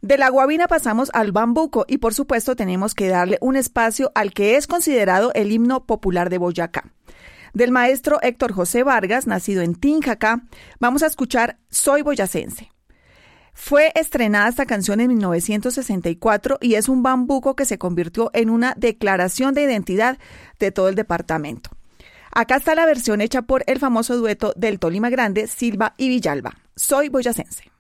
De la guabina pasamos al bambuco y por supuesto tenemos que darle un espacio al que es considerado el himno popular de Boyacá. Del maestro Héctor José Vargas, nacido en Tinjacá, vamos a escuchar Soy Boyacense. Fue estrenada esta canción en 1964 y es un bambuco que se convirtió en una declaración de identidad de todo el departamento. Acá está la versión hecha por el famoso dueto del Tolima Grande, Silva y Villalba. Soy Boyacense.